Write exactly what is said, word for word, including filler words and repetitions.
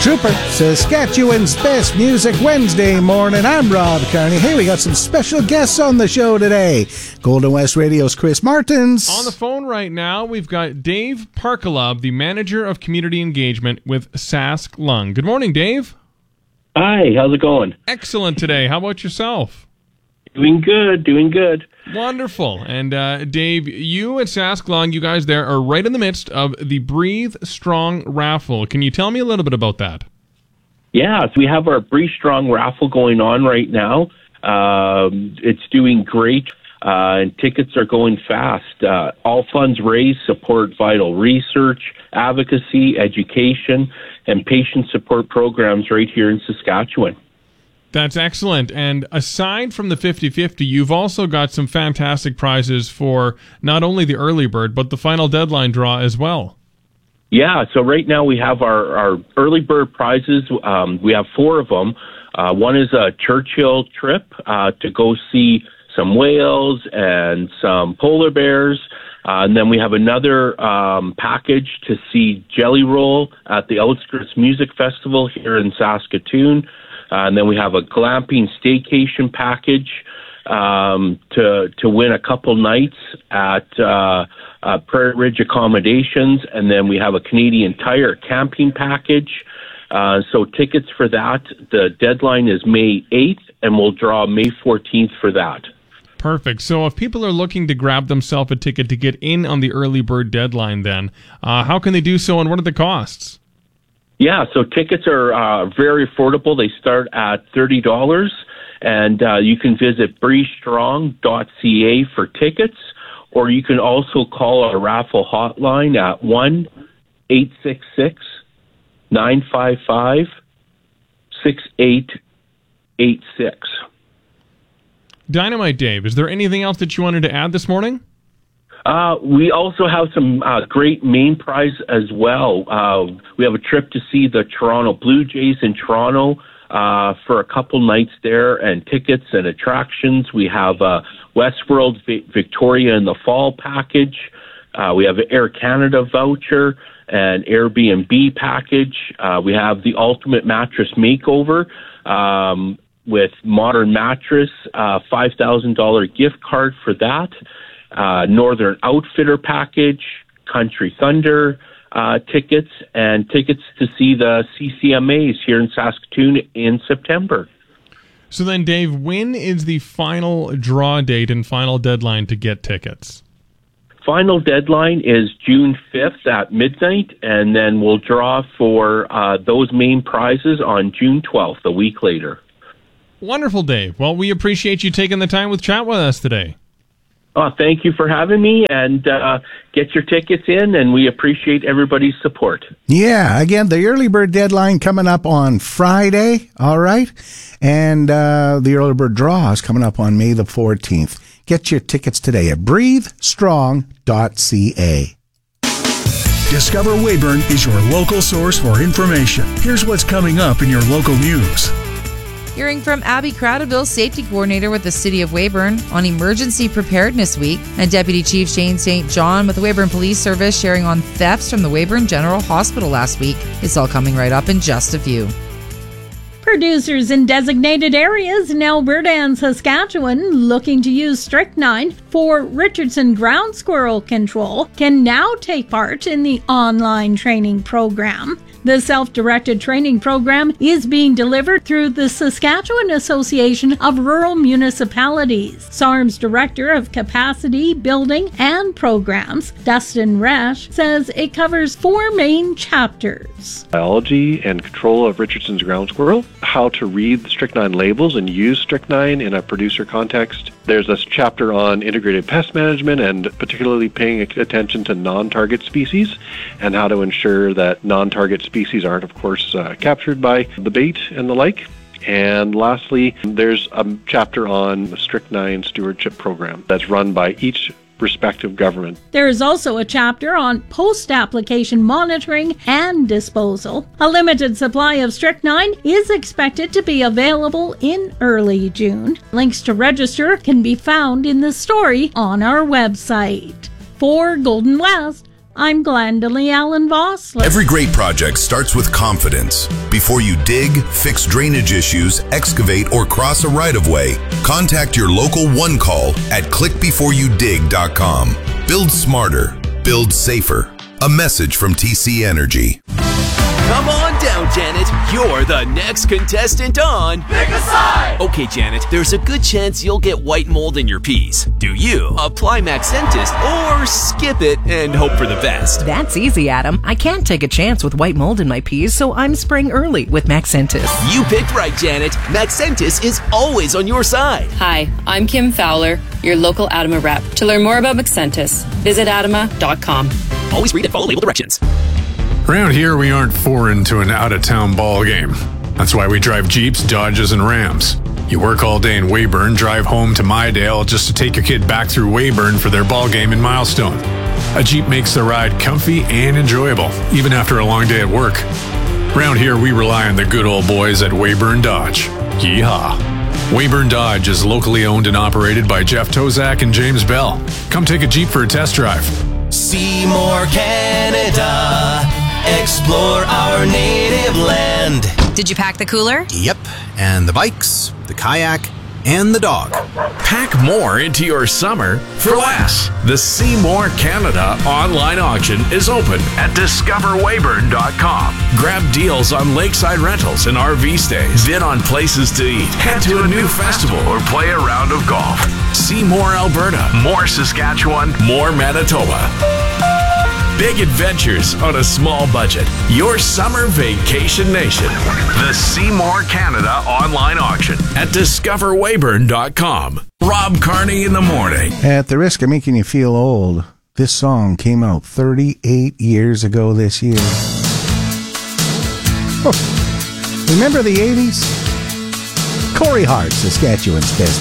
Trooper, Saskatchewan's best music Wednesday morning. I'm Rob Carney. Hey, we got some special guests on the show today. Golden West Radio's Chris Martins. On the phone right now, we've got Dave Parkalov, the Manager of Community Engagement with Sask Lung. Good morning, Dave. Hi, how's it going? Excellent today. How about yourself? Doing good, doing good. Wonderful. And uh, Dave, you at Sask Lung, you guys there are right in the midst of the Breathe Strong raffle. Can you tell me a little bit about that? Yeah, so we have our Breathe Strong raffle going on right now. Um, it's doing great, uh, and tickets are going fast. Uh, all funds raised support vital research, advocacy, education, and patient support programs right here in Saskatchewan. That's excellent. And aside from the fifty-fifty, you've also got some fantastic prizes for not only the early bird, but the final deadline draw as well. Yeah, so right now we have our, our early bird prizes. Um, we have four of them. Uh, one is a Churchill trip uh, to go see some whales and some polar bears. Uh, and then we have another um, package to see Jelly Roll at the Outskirts Music Festival here in Saskatoon. Uh, and then we have a glamping staycation package um, to to win a couple nights at uh, uh, Prairie Ridge Accommodations. And then we have a Canadian Tire camping package. Uh, so tickets for that, the deadline is May eighth, and we'll draw May fourteenth for that. Perfect. So if people are looking to grab themselves a ticket to get in on the early bird deadline then, uh, how can they do so, and what are the costs? Yeah, so tickets are uh, very affordable. They start at thirty dollars, and uh, you can visit breathe strong dot c a for tickets, or you can also call our raffle hotline at one eight six six, nine five five, six eight eight six. Dynamite Dave, is there anything else that you wanted to add this morning? Uh, we also have some uh, great main prize as well. Uh, we have a trip to see the Toronto Blue Jays in Toronto uh, for a couple nights there, and tickets and attractions. We have a Westworld v- Victoria in the Fall package. Uh, we have an Air Canada voucher and Airbnb package. Uh, we have the Ultimate Mattress Makeover um, with Modern Mattress, uh, five thousand dollars gift card for that. Uh, Northern Outfitter package, Country Thunder uh, tickets, and tickets to see the C C M As here in Saskatoon in September. So then, Dave, when is the final draw date and final deadline to get tickets? Final deadline is June fifth at midnight, and then we'll draw for uh, those main prizes on June twelfth, a week later. Wonderful, Dave. Well, we appreciate you taking the time to chat with us today. Oh, thank you for having me, and uh, get your tickets in, and we appreciate everybody's support. Yeah, again, the early bird deadline coming up on Friday, all right? And uh, the early bird draw is coming up on May the fourteenth. Get your tickets today at breathe strong dot c a. Discover Weyburn is your local source for information. Here's what's coming up in your local news. Hearing from Abby Cradaville, Safety Coordinator with the City of Weyburn, on Emergency Preparedness Week, and Deputy Chief Shane Saint John with the Weyburn Police Service sharing on thefts from the Weyburn General Hospital last week. It's all coming right up in just a few. Producers in designated areas in Alberta and Saskatchewan looking to use strychnine for Richardson ground squirrel control can now take part in the online training program. The self-directed training program is being delivered through the Saskatchewan Association of Rural Municipalities. S A R M's Director of Capacity, Building and Programs, Dustin Resch, says it covers four main chapters. Biology and control of Richardson's ground squirrel, how to read the strychnine labels and use strychnine in a producer context. There's a chapter on integrated pest management and particularly paying attention to non-target species and how to ensure that non-target species aren't, of course, uh, captured by the bait and the like. And lastly, there's a chapter on the strychnine stewardship program that's run by each respective government. There is also a chapter on post-application monitoring and disposal. A limited supply of strychnine is expected to be available in early June. Links to register can be found in the story on our website. For Golden West, I'm Glendalee Allen Vossler. Every great project starts with confidence. Before you dig, fix drainage issues, excavate, or cross a right-of-way, contact your local One Call at click before you dig dot com. Build smarter. Build safer. A message from T C Energy. Come on down, Janet. You're the next contestant on Pick a Side. Okay, Janet, there's a good chance you'll get white mold in your peas. Do you apply Maxentis or skip it and hope for the best? That's easy, Adam. I can't take a chance with white mold in my peas, so I'm spraying early with Maxentis. You picked right, Janet. Maxentis is always on your side. Hi, I'm Kim Fowler, your local Adama rep. To learn more about Maxentis, visit adama dot com. Always read and follow label directions. Around here, we aren't foreign to an out-of-town ball game. That's why we drive Jeeps, Dodges, and Rams. You work all day in Weyburn, drive home to Mydale just to take your kid back through Weyburn for their ball game in Milestone. A Jeep makes the ride comfy and enjoyable, even after a long day at work. Around here, we rely on the good old boys at Weyburn Dodge. Yeehaw! Weyburn Dodge is locally owned and operated by Jeff Tozak and James Bell. Come take a Jeep for a test drive. Seymour, Canada. Explore our native land. Did you pack the cooler? Yep, and the bikes, the kayak, and the dog. Pack more into your summer for less. The Seymour Canada online auction is open at discover weyburn dot com. Grab deals on lakeside rentals and R V stays. Bid on places to eat. Head to a new festival or play a round of golf. See more Alberta, more Saskatchewan, more Manitoba. Big adventures on a small budget. Your summer vacation nation. The Seymour Canada online auction at discover weyburn dot com. Rob Carney in the morning. At the risk of making you feel old, this song came out thirty-eight years ago this year. Oh, remember the eighties? Corey Hart, Saskatchewan's best.